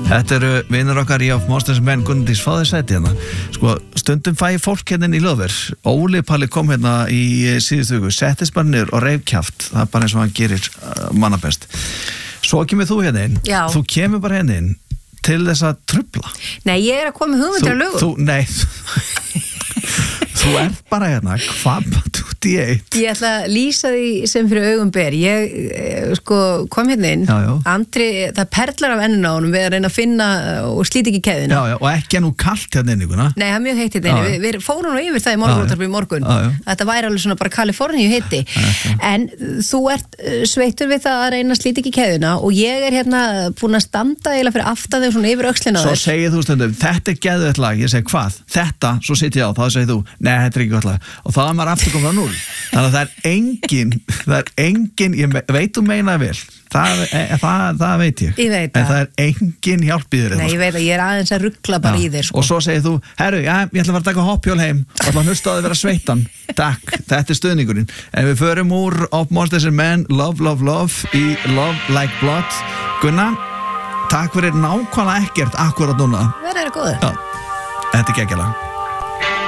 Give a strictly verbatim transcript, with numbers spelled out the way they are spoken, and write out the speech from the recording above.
Þetta eru vinur okkar í Of Monsters Men. Gunnardís, fá þér sæti hérna. Sko, stundum fæ ég fólk hérna inn í hljóðver. Óli Palli kom hérna í síðustu viku, settist bara niður og reif kjaft. Það er bara eins og hann gerir uh, manna best. Svo kemur þú hérna inn. Já. Þú kemur bara hérna inn til þess að trufla. Nei, ég er að koma með hugmyndir að lögum. Þú, nei Þú ert bara hérna, hvað út í eitt? Ég ætla að lýsa því sem fyrir augum ber. Ég sko, kom hérna inn, já, já. Andri, það perlar af ennuna á honum við að reyna að finna og slíti ekki keðina. Já, já, og ekki nú kalt hérna inn ykkurna. Nei, það er mjög heitt hérna inni. Við, við fórum nú yfir það í morgunútvarpi í morgun. Já, já. Þetta væri alveg svona bara Kaliforníu hitti. En þú ert sveittur við það að reyna að slíti ekki keðina og ég er hérna búin að standa eiginlega fyrir aftan þig svona yfir öxlina á þér. Svo segir þú stundum, þetta er geðveikt lag. Ég segi, hvað? Þetta, svo sit ég á, þá segir þú, nei, þetta er ekki gott lag. Og þá er maður aftur komið á núll. Þannig að það er engin, það er engin, ég veit þú meinaði vel, það, e, það, það veit ég. Ég veit en það er engin hjálp í þér. Nei, ég veit að ég er aðeins að ruggla bara í þér. Sko. Og svo segir þú, herru, já, ég ætla að fara að taka hoppjól heim, og ætla að hlusta á að vera sveittan. Takk, þetta er stuðningurinn. En við förum úr Of Monsters Men, Love, Love, Love, í Love Like Blood. Gunna, takk fyrir nákvæmlega ekkert akkurat núna. Verður það góður. Já, þetta er geggjalag.